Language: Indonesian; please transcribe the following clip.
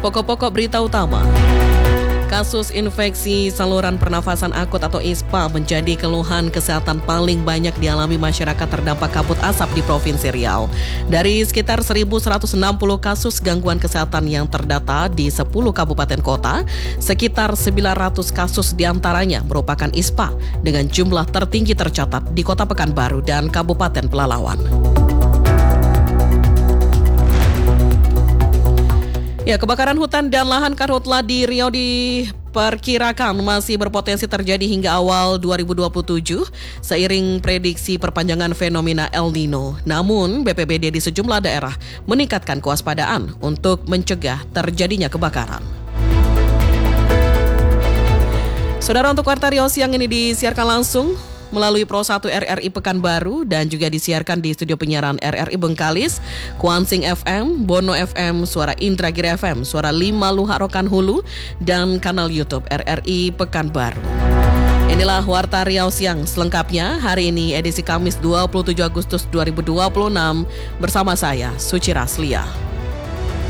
Pokok-pokok berita utama. Kasus infeksi saluran pernafasan akut atau ISPA menjadi keluhan kesehatan paling banyak dialami masyarakat terdampak kabut asap di Provinsi Riau. Dari sekitar 1.160 kasus gangguan kesehatan yang terdata di 10 kabupaten kota, sekitar 900 kasus diantaranya merupakan ISPA dengan jumlah tertinggi tercatat di Kota Pekanbaru dan Kabupaten Pelalawan. Ya, kebakaran hutan dan lahan karhutla di Riau diperkirakan masih berpotensi terjadi hingga awal 2027 seiring prediksi perpanjangan fenomena El Nino. Namun, BPBD di sejumlah daerah meningkatkan kewaspadaan untuk mencegah terjadinya kebakaran. Saudara, untuk Warta Riau siang ini disiarkan langsung melalui Pro 1 RRI Pekanbaru dan juga disiarkan di studio penyiaran RRI Bengkalis, Kuansing FM, Bono FM, Suara Indragiri FM, Suara 5 Luhak Rokan Hulu, dan kanal YouTube RRI Pekanbaru. Inilah Warta Riau siang selengkapnya hari ini edisi Kamis 27 Agustus 2026 bersama saya, Suci Raslia.